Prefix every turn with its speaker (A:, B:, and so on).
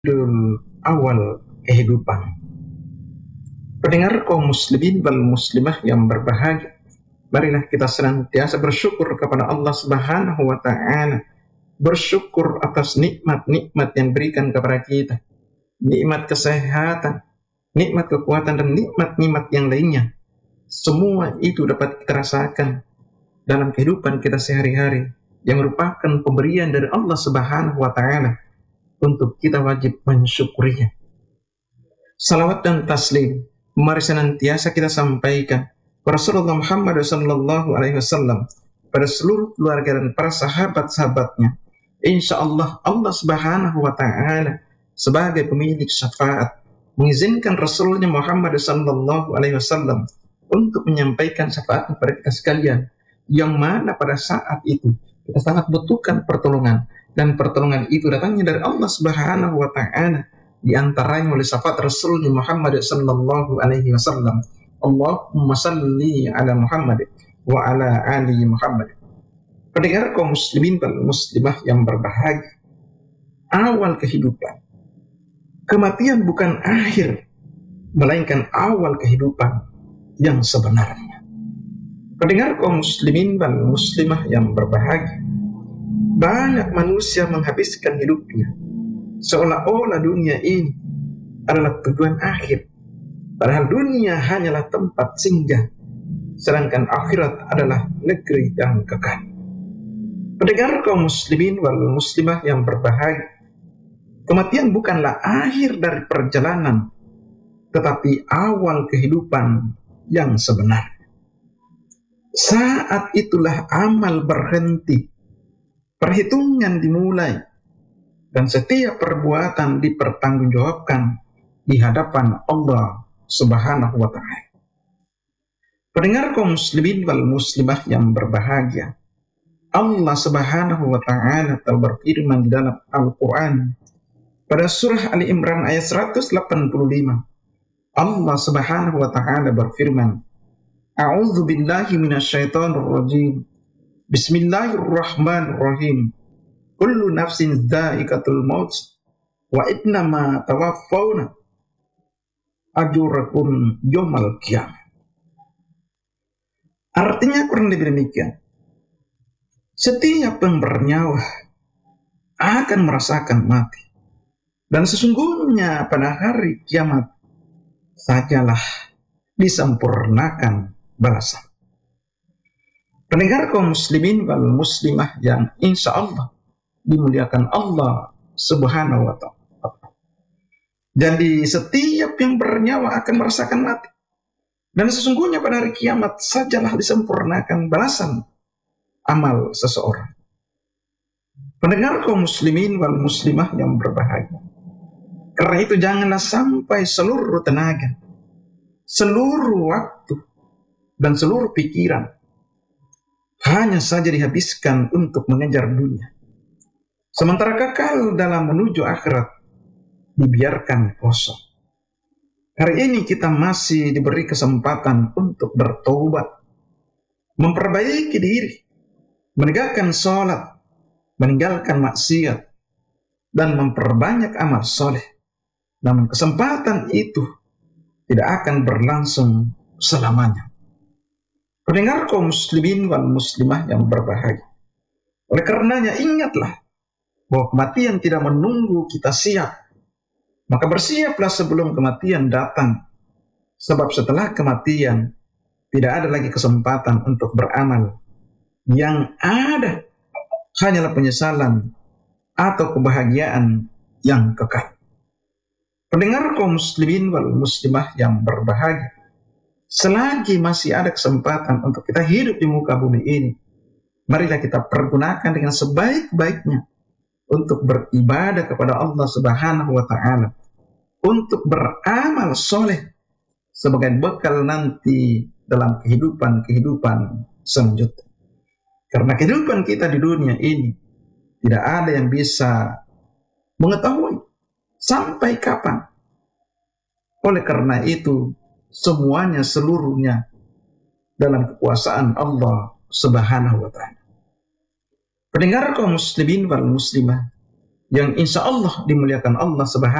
A: awal kehidupan. Pendengar kaum muslimin wal muslimah yang berbahagia, marilah kita senantiasa bersyukur kepada Allah Subhanahu wa taala. Bersyukur atas nikmat-nikmat yang berikan kepada kita. Nikmat kesehatan, nikmat kekuatan, dan nikmat-nikmat yang lainnya. Semua itu dapat kita rasakan dalam kehidupan kita sehari-hari yang merupakan pemberian dari Allah Subhanahu wa taala. Untuk kita wajib mensyukurinya. Salawat dan taslim mari senantiasa kita sampaikan Rasulullah Muhammad sallallahu alaihi wasallam pada seluruh keluarga dan para sahabat-sahabatnya. Insya Allah Subhanahu wa taala sebagai pemilik syafaat mengizinkan Rasulnya Muhammad sallallahu alaihi wasallam untuk menyampaikan syafaat kepada kita sekalian, yang mana pada saat itu kita sangat butuhkan pertolongan, dan pertolongan itu datangnya dari Allah Subhanahu wa taala, di antaranya oleh syafaat Rasulnya Muhammad sallallahu alaihi wasallam. Allahumma salli ala Muhammad wa ala ali Muhammad. Pendengar kaum muslimin dan muslimah yang berbahagia, awal kehidupan. Kematian bukan akhir, melainkan awal kehidupan yang sebenarnya. Pendengar kaum muslimin dan muslimah yang berbahagia, banyak manusia menghabiskan hidupnya seolah-olah dunia ini adalah tujuan akhir, padahal dunia hanyalah tempat singgah, sedangkan akhirat adalah negeri yang kekal. Pendengar kaum muslimin wal muslimah yang berbahagia, kematian bukanlah akhir dari perjalanan, tetapi awal kehidupan yang sebenarnya. Saat itulah amal berhenti, perhitungan dimulai, dan setiap perbuatan dipertanggungjawabkan di hadapan Allah Subhanahu wa taala. Pendengar kaum muslimin wal muslimah yang berbahagia, Allah Subhanahu wa taala telah berfirman di dalam Al-Qur'an pada surah Ali Imran ayat 185. Allah Subhanahu wa taala berfirman, A'udzu billahi minasyaitonir rajim. Bismillahirrahmanirrahim. Kullu nafsin dha'iqatul maut wa innama tawaffawna ajurakum yaumal qiyamah. Artinya kurang lebih demikian. Setiap yang bernyawa akan merasakan mati, dan sesungguhnya pada hari kiamat sajalah disempurnakan balasan. Pendengar kaum muslimin wal muslimah yang insya Allah dimuliakan Allah Subhanahu wa ta'ala. Jadi setiap yang bernyawa akan merasakan mati, dan sesungguhnya pada hari kiamat sajalah disempurnakan balasan amal seseorang. Pendengar kaum muslimin wal muslimah yang berbahagia, karena itu janganlah sampai seluruh tenaga, seluruh waktu, dan seluruh pikiran hanya saja dihabiskan untuk mengejar dunia, sementara kekal dalam menuju akhirat dibiarkan kosong. Hari ini kita masih diberi kesempatan untuk bertobat, memperbaiki diri, menegakkan sholat, meninggalkan maksiat, dan memperbanyak amal soleh. Namun kesempatan itu tidak akan berlangsung selamanya. Pendengar kaum muslimin wal muslimah yang berbahagia, oleh karenanya ingatlah bahwa kematian tidak menunggu kita siap. Maka bersiaplah sebelum kematian datang, sebab setelah kematian tidak ada lagi kesempatan untuk beramal. Yang ada hanyalah penyesalan atau kebahagiaan yang kekal. Pendengar kaum muslimin wal muslimah yang berbahagia, selagi masih ada kesempatan untuk kita hidup di muka bumi ini, marilah kita pergunakan dengan sebaik-baiknya untuk beribadah kepada Allah Subhanahu wa taala, untuk beramal soleh sebagai bekal nanti dalam kehidupan selanjutnya. Karena kehidupan kita di dunia ini tidak ada yang bisa mengetahui sampai kapan. Oleh karena itu, semuanya seluruhnya dalam kekuasaan Allah Subhanahu wa taala. Pendengar kaum muslimin wal muslimah yang insya Allah dimuliakan Allah Subhanahu